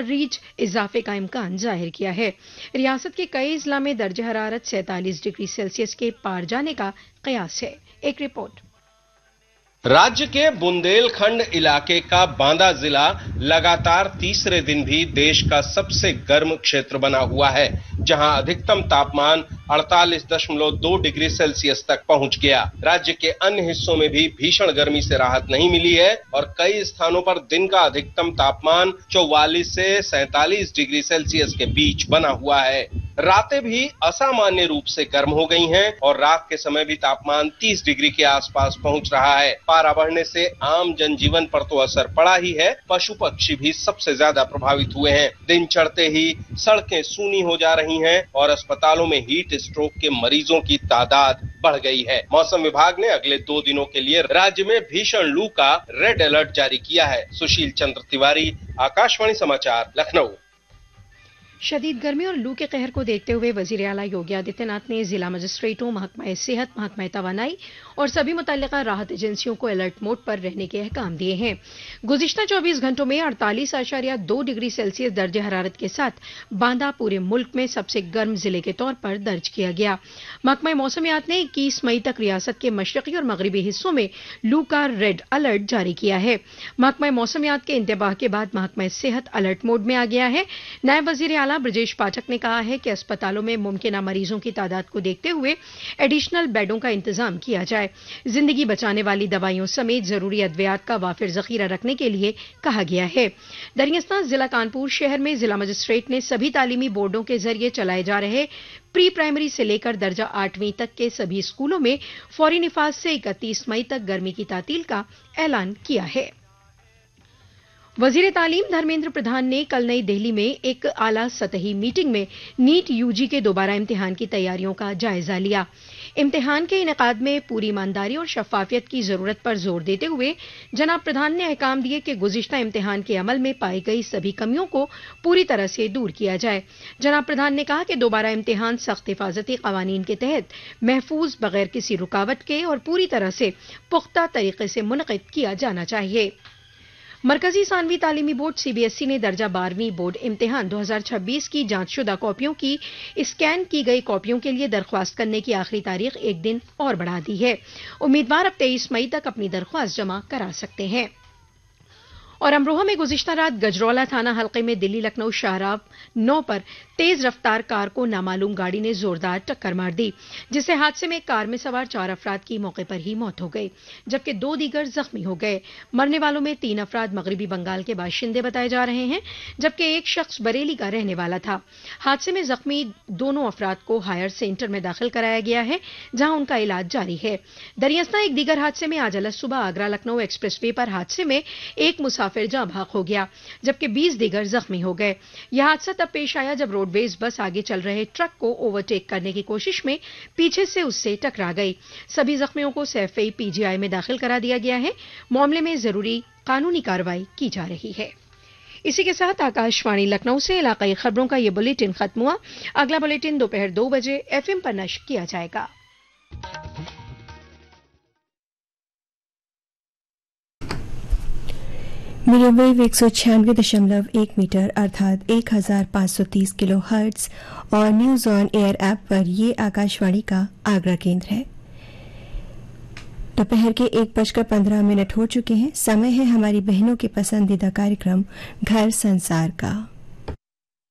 Reach इजाफे का इम्कान जाहिर किया है। रियासत के कई जिला में दर्ज हरारत 47 डिग्री सेल्सियस के पार जाने का कयास है। एक रिपोर्ट। राज्य के बुंदेलखंड इलाके का बांदा जिला लगातार तीसरे दिन भी देश का सबसे गर्म क्षेत्र बना हुआ है, जहां अधिकतम तापमान 48.2 डिग्री सेल्सियस तक पहुंच गया। राज्य के अन्य हिस्सों में भी भीषण गर्मी से राहत नहीं मिली है और कई स्थानों पर दिन का अधिकतम तापमान 44 से 47 डिग्री सेल्सियस के बीच बना हुआ है। रातें भी असामान्य रूप से गर्म हो गई हैं और रात के समय भी तापमान 30 डिग्री के आसपास पहुंच रहा है। पारा बढ़ने से आम जनजीवन पर तो असर पड़ा ही है, पशु पक्षी भी सबसे ज्यादा प्रभावित हुए हैं। दिन चढ़ते ही सड़कें सूनी हो जा रही हैं और अस्पतालों में हीट स्ट्रोक के मरीजों की तादाद बढ़ गई है। मौसम विभाग ने अगले 2 दिनों के लिए राज्य में भीषण लू का रेड अलर्ट जारी किया है। सुशील चंद्र तिवारी, आकाशवाणी समाचार, लखनऊ। शदीद गर्मी और लू के कहर को देखते हुए वजीर आला योगी आदित्यनाथ ने जिला मजिस्ट्रेटों, महकमा सेहत, महकमा तवानाई और सभी मुतल्लिका राहत एजेंसियों को अलर्ट मोड पर रहने के अहकाम दिए हैं। गुज़िश्ता 24 घंटों में 48.2 डिग्री सेल्सियस दर्ज हरारत के साथ बांदा पूरे मुल्क में सबसे गर्म जिले के तौर पर दर्ज किया गया। महकमा मौसमियात ने 21 मई तक रियासत के मशरकी और मगरबी हिस्सों में लू का रेड अलर्ट जारी किया है। महकमा मौसमियात के इंतबाह के बाद महकमा सेहत अलर्ट मोड में आ गया है। नायब वजीर आला ब्रजेश पाठक ने कहा है कि अस्पतालों में मुमकिन मरीजों की तादाद को देखते हुए एडिशनल बेडों का इंतजाम किया जाए। जिंदगी बचाने वाली दवाइयों समेत जरूरी अद्वियात का वाफिर जखीरा रखने के लिए कहा गया है। दरियास्तान जिला कानपुर शहर में जिला मजिस्ट्रेट ने सभी तालीमी बोर्डों के जरिए चलाए जा रहे प्री प्राइमरी से लेकर दर्जा 8वीं तक के सभी स्कूलों में फौरी निफाज से 31 मई तक गर्मी की तातील का ऐलान किया है। वजीर तालीम धर्मेंद्र प्रधान ने कल नई दिल्ली में एक आला सतही मीटिंग में नीट यूजी के दोबारा इम्तिहान की तैयारियों का जायजा लिया। इम्तिहान के इनेकाद में पूरी ईमानदारी और शफाफियत की जरूरत पर जोर देते हुए जनाब प्रधान ने अहकाम दिए कि गुज़िश्ता इम्तिहान के अमल में पाई गई सभी कमियों को पूरी तरह से दूर किया जाए। जनाब प्रधान ने कहा कि दोबारा इम्तिहान सख्त हिफाजती कवानीन के तहत महफूज, बगैर किसी रुकावट के और पूरी तरह से पुख्ता तरीके से मुनक़िद किया जाना चाहिए। मरकजी सानवी तालीमी बोर्ड सीबीएसई ने दर्जा 12वीं बोर्ड इम्तिहान 2026 की जांचशुदा कॉपियों की स्कैन की गई कॉपियों के लिए दरख्वास्त करने की आखिरी तारीख एक दिन और बढ़ा दी है। उम्मीदवार अब 23 मई तक अपनी दरख्वास्त जमा करा सकते हैं। और अमरोहा में गुज़िश्ता रात गजरौला थाना हल्के में दिल्ली लखनऊ शाहराह 9 पर तेज रफ्तार कार को नामालूम गाड़ी ने जोरदार टक्कर मार दी, जिससे हादसे में कार में सवार 4 अफराद की मौके पर ही मौत हो गई, जबकि 2 दीगर जख्मी हो गए। मरने वालों में 3 अफराद मगरबी बंगाल के बाशिंदे बताए जा रहे हैं, जबकि एक शख्स बरेली का रहने वाला था। हादसे में जख्मी दोनों अफराद को हायर सेंटर में दाखिल कराया गया है, जहां उनका इलाज जारी है। दरियास्ता एक दीगर हादसे में आज अलग सुबह आगरा लखनऊ एक्सप्रेसवे पर हादसे में एक मुसाफिर जाँ भाग हो गया, जबकि 20 दीगर जख्मी हो गए। यह हादसा तब पेश आया जब रोडवेज बस आगे चल रहे ट्रक को ओवरटेक करने की कोशिश में पीछे से उससे टकरा गई। सभी जख्मियों को सैफई पीजीआई में दाखिल करा दिया गया है। मामले में जरूरी कानूनी कार्रवाई की जा रही है। इसी के साथ आकाशवाणी लखनऊ से इलाकाई खबरों का यह बुलेटिन खत्म हुआ। अगला बुलेटिन दोपहर 2 बजे एफएम पर नश्र किया जाएगा। मीडियम वेव 196.1 मीटर अर्थात 1530 किलो हर्ट्ज और न्यूज ऑन एयर ऐप पर ये आकाशवाणी का आगरा केंद्र है। दोपहर के 1:15 हो चुके हैं। समय है हमारी बहनों के पसंदीदा कार्यक्रम घर संसार का।